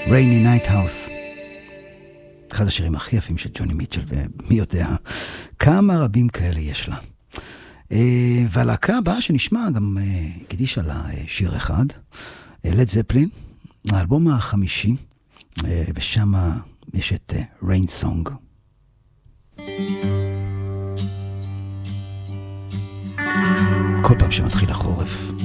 Rainy Night House. אחד השירים הכי יפים של ג'וני מיטשל, ומי יודע כמה רבים כאלה יש לה. והלהקה הבאה שנשמע גם הקדישה לה שיר אחד, לד זפלין, האלבום החמישי, ושם יש את Rain Song. כל פעם שמתחיל החורף